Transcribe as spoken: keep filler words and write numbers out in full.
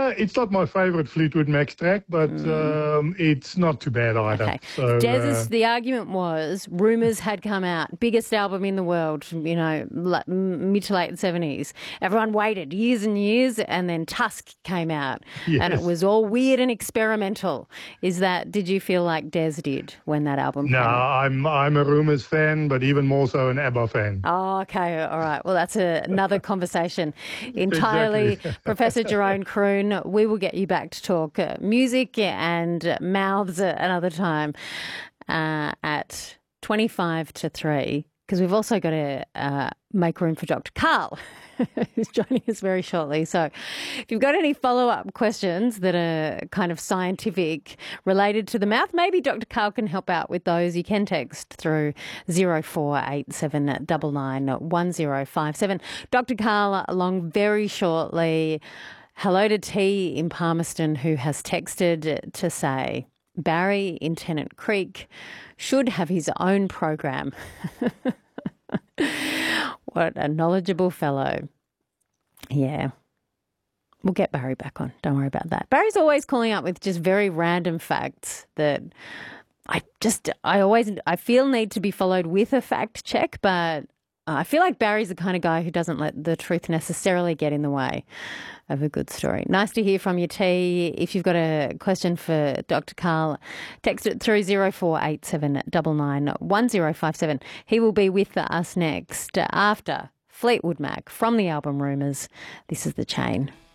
Uh, it's not my favourite Fleetwood Mac's track, but mm. um, it's not too bad either. Okay. So, Des, uh, the argument was rumours had come out, biggest album in the world, you know, mid to late seventies. Everyone waited years and years, and then Tusk came out, yes. and it was all weird and experimental. Is that? Did you feel like Des did when that album no, came out? I'm I'm a Rumours fan, but even more so an ABBA fan. Oh, okay, all right. Well, that's a, another conversation entirely. Exactly. Professor Jeroen Kroon, we will get you back to talk uh, music and mouths at another time uh, at twenty-five to three, because we've also got to uh, make room for Doctor Karl, who's joining us very shortly. So if you've got any follow-up questions that are kind of scientific related to the mouth, maybe Doctor Karl can help out with those. You can text through zero four eight seven nine nine one zero five seven. Doctor Karl along very shortly. Hello to T in Palmerston, who has texted to say Barry in Tennant Creek should have his own program. What a knowledgeable fellow. Yeah. We'll get Barry back on. Don't worry about that. Barry's always calling up with just very random facts that I just, I always, I feel need to be followed with a fact check, but I feel like Barry's the kind of guy who doesn't let the truth necessarily get in the way of a good story. Nice to hear from you, T. If you've got a question for Doctor Karl, text it through zero four eight seven nine nine one zero five seven. He will be with us next after Fleetwood Mac from the album Rumours. This is The Chain.